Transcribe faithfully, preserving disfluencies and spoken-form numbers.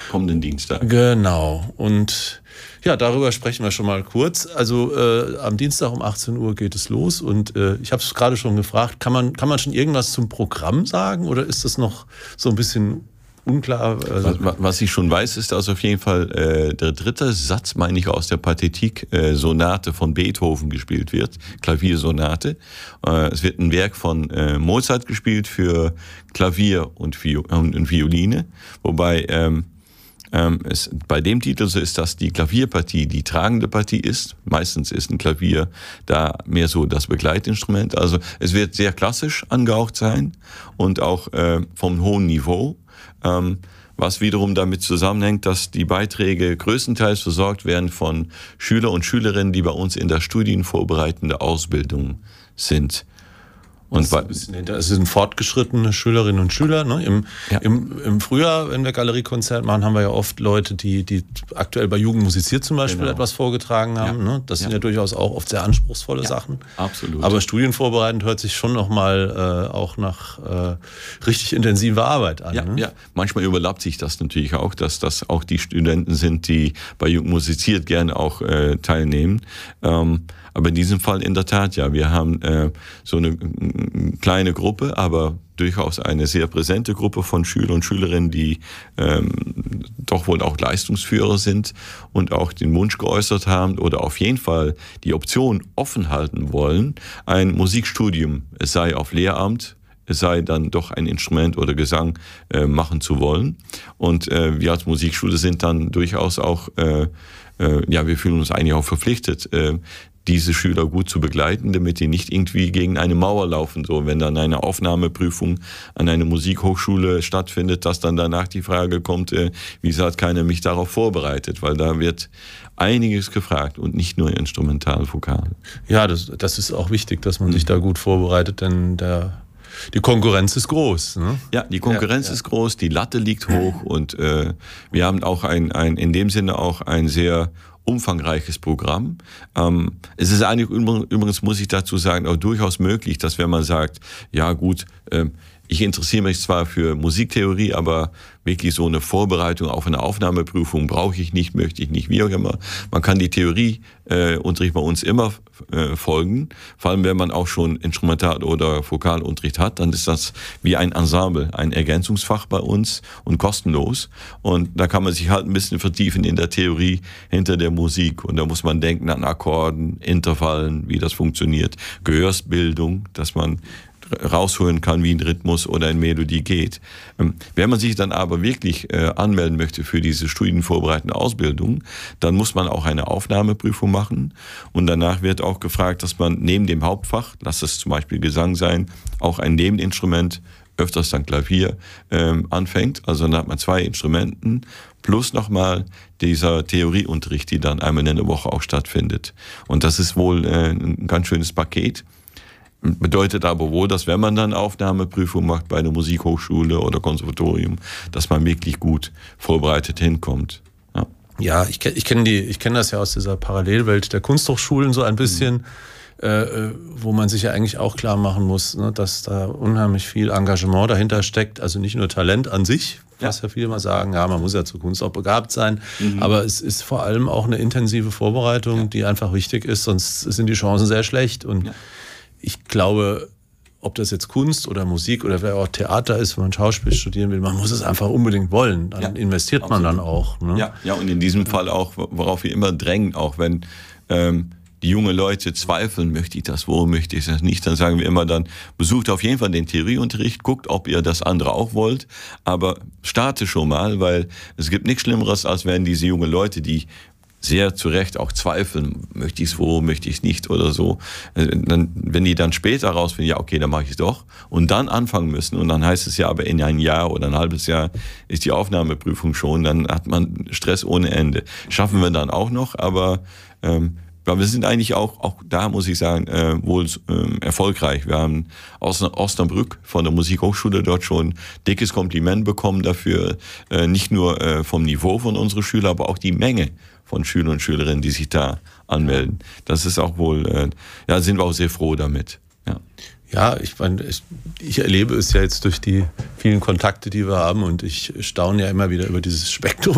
Kommenden Dienstag. Genau. Und ja, darüber sprechen wir schon mal kurz. Also äh, am Dienstag um achtzehn Uhr geht es los und äh, ich habe es gerade schon gefragt, kann man, kann man schon irgendwas zum Programm sagen oder ist das noch so ein bisschen unklar? Also was, was ich schon weiß, ist, dass auf jeden Fall äh, der dritte Satz, meine ich, aus der Pathetik äh, Sonate von Beethoven gespielt wird, Klaviersonate. Äh, es wird ein Werk von äh, Mozart gespielt für Klavier und, Vio- und Violine, wobei ähm, Ähm, es, bei dem Titel so ist, dass die Klavierpartie die tragende Partie ist. Meistens ist ein Klavier da mehr so das Begleitinstrument. Also es wird sehr klassisch angehaucht sein und auch äh, vom hohen Niveau. Ähm, was wiederum damit zusammenhängt, dass die Beiträge größtenteils versorgt werden von Schüler und Schülerinnen, die bei uns in der studienvorbereitende Ausbildung sind. Und es sind fortgeschrittene Schülerinnen und Schüler. Ne? Im, ja. im, Im Frühjahr, wenn wir Galeriekonzert machen, haben wir ja oft Leute, die, die aktuell bei Jugend musiziert zum Beispiel genau. etwas vorgetragen haben. Ja. Ne? Das ja. sind ja durchaus auch oft sehr anspruchsvolle ja. Sachen. Absolut. Aber studienvorbereitend hört sich schon nochmal äh, auch nach äh, richtig intensiver Arbeit an. Ja, ne? ja, manchmal überlappt sich das natürlich auch, dass das auch die Studenten sind, die bei Jugend musiziert gerne auch äh, teilnehmen. Ähm, Aber in diesem Fall in der Tat, ja, wir haben äh, so eine äh, kleine Gruppe, aber durchaus eine sehr präsente Gruppe von Schülern und Schülerinnen, die ähm, doch wohl auch Leistungsführer sind und auch den Wunsch geäußert haben oder auf jeden Fall die Option offen halten wollen, ein Musikstudium, es sei auf Lehramt, es sei dann doch ein Instrument oder Gesang äh, machen zu wollen. Und äh, wir als Musikschule sind dann durchaus auch, äh, äh, ja, wir fühlen uns eigentlich auch verpflichtet, äh, diese Schüler gut zu begleiten, damit die nicht irgendwie gegen eine Mauer laufen. So, wenn dann eine Aufnahmeprüfung an eine Musikhochschule stattfindet, dass dann danach die Frage kommt, äh, wieso hat keiner mich darauf vorbereitet? Weil da wird einiges gefragt und nicht nur instrumental, vokal. Ja, das, das ist auch wichtig, dass man mhm. sich da gut vorbereitet, denn der Die Konkurrenz ist groß. Ne? Ja, die Konkurrenz ja, ja. ist groß, die Latte liegt hoch und äh, wir haben auch ein, ein, in dem Sinne auch ein sehr umfangreiches Programm. Ähm, es ist eigentlich übrigens, muss ich dazu sagen, auch durchaus möglich, dass wenn man sagt, ja gut, äh, ich interessiere mich zwar für Musiktheorie, aber wirklich so eine Vorbereitung auf eine Aufnahmeprüfung brauche ich nicht, möchte ich nicht, wie auch immer. Man kann die Theorieunterricht äh, bei uns immer äh, folgen. Vor allem, wenn man auch schon Instrumental- oder Vokalunterricht hat, dann ist das wie ein Ensemble, ein Ergänzungsfach bei uns und kostenlos. Und da kann man sich halt ein bisschen vertiefen in der Theorie hinter der Musik. Und da muss man denken an Akkorden, Intervallen, wie das funktioniert, Gehörsbildung, dass man rausholen kann, wie ein Rhythmus oder eine Melodie geht. Wenn man sich dann aber wirklich äh, anmelden möchte für diese studienvorbereitende Ausbildung, dann muss man auch eine Aufnahmeprüfung machen und danach wird auch gefragt, dass man neben dem Hauptfach, lass es zum Beispiel Gesang sein, auch ein Nebeninstrument, öfters dann Klavier, ähm, anfängt. Also dann hat man zwei Instrumenten plus nochmal dieser Theorieunterricht, die dann einmal in der Woche auch stattfindet. Und das ist wohl äh, ein ganz schönes Paket. Bedeutet aber wohl, dass wenn man dann Aufnahmeprüfung macht bei einer Musikhochschule oder Konservatorium, dass man wirklich gut vorbereitet hinkommt. Ja, ja ich, ich kenne die, ich kenne das ja aus dieser Parallelwelt der Kunsthochschulen so ein bisschen, mhm. äh, wo man sich ja eigentlich auch klar machen muss, ne, dass da unheimlich viel Engagement dahinter steckt. Also nicht nur Talent an sich, was ja, ja viele mal sagen, ja, man muss ja zur Kunst auch begabt sein, mhm. aber es ist vor allem auch eine intensive Vorbereitung, ja. die einfach wichtig ist, sonst sind die Chancen sehr schlecht. Und ja. ich glaube, ob das jetzt Kunst oder Musik oder wer auch Theater ist, wenn man Schauspiel studieren will, man muss es einfach unbedingt wollen. Dann ja, investiert man absolut. Dann auch. Ne? Ja, ja, und in diesem Fall auch, worauf wir immer drängen, auch wenn ähm, die jungen Leute zweifeln, möchte ich das, wo möchte ich das nicht, dann sagen wir immer dann, besucht auf jeden Fall den Theorieunterricht, guckt, ob ihr das andere auch wollt, aber starte schon mal, weil es gibt nichts Schlimmeres, als wenn diese jungen Leute, die sehr zu Recht auch zweifeln, möchte ich es wo, möchte ich es nicht oder so. Dann, wenn die dann später rausfinden, ja okay, dann mache ich es doch und dann anfangen müssen und dann heißt es ja, aber in ein Jahr oder ein halbes Jahr ist die Aufnahmeprüfung schon, dann hat man Stress ohne Ende. Schaffen wir dann auch noch, aber ähm, wir sind eigentlich auch, auch da muss ich sagen, äh, wohl äh, erfolgreich. Wir haben aus Osnabrück von der Musikhochschule dort schon dickes Kompliment bekommen dafür, äh, nicht nur äh, vom Niveau von unseren Schülern, aber auch die Menge von Schülern und Schülerinnen, die sich da anmelden. Das ist auch wohl, äh, ja, sind wir auch sehr froh damit. Ja, ja ich, meine, ich, ich erlebe es ja jetzt durch die vielen Kontakte, die wir haben und ich staune ja immer wieder über dieses Spektrum